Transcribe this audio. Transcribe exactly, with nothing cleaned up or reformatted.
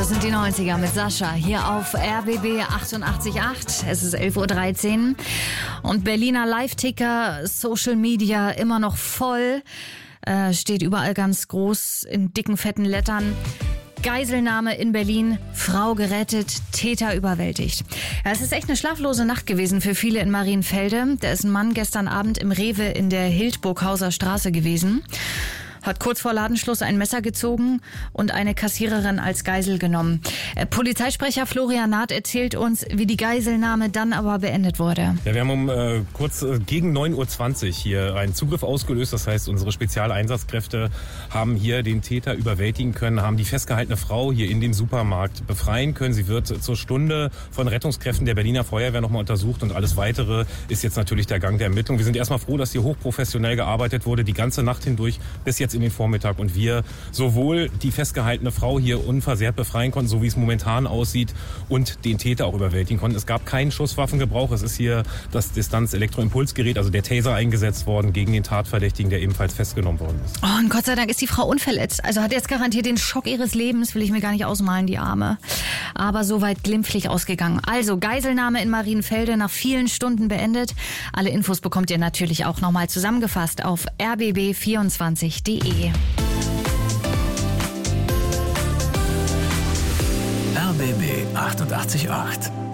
Das sind die neunziger mit Sascha hier auf R B B achtundachtzig Komma acht. Es ist elf Uhr dreizehn und Berliner Live-Ticker, Social Media immer noch voll. Äh, steht überall ganz groß in dicken, fetten Lettern. Geiselnahme in Berlin, Frau gerettet, Täter überwältigt. Ja, es ist echt eine schlaflose Nacht gewesen für viele in Marienfelde. Da ist ein Mann gestern Abend im Rewe in der Hildburghauser Straße gewesen. Hat kurz vor Ladenschluss ein Messer gezogen und eine Kassiererin als Geisel genommen. Äh, Polizeisprecher Florian Naht erzählt uns, wie die Geiselnahme dann aber beendet wurde. Ja, wir haben um äh, kurz äh, gegen neun Uhr zwanzig hier einen Zugriff ausgelöst. Das heißt, unsere Spezialeinsatzkräfte haben hier den Täter überwältigen können, haben die festgehaltene Frau hier in dem Supermarkt befreien können. Sie wird zur Stunde von Rettungskräften der Berliner Feuerwehr nochmal untersucht und alles Weitere ist jetzt natürlich der Gang der Ermittlung. Wir sind erstmal froh, dass hier hochprofessionell gearbeitet wurde, die ganze Nacht hindurch bis jetzt in den Vormittag und wir sowohl die festgehaltene Frau hier unversehrt befreien konnten, so wie es momentan aussieht, und den Täter auch überwältigen konnten. Es gab keinen Schusswaffengebrauch. Es ist hier das Distanz-Elektroimpulsgerät, also der Taser, eingesetzt worden gegen den Tatverdächtigen, der ebenfalls festgenommen worden ist. Oh, und Gott sei Dank ist die Frau unverletzt. Also hat jetzt garantiert den Schock ihres Lebens, will ich mir gar nicht ausmalen, die Arme. Aber soweit glimpflich ausgegangen. Also Geiselnahme in Marienfelde nach vielen Stunden beendet. Alle Infos bekommt ihr natürlich auch nochmal zusammengefasst auf r b b vierundzwanzig punkt d e. R B B achtundachtzig Komma acht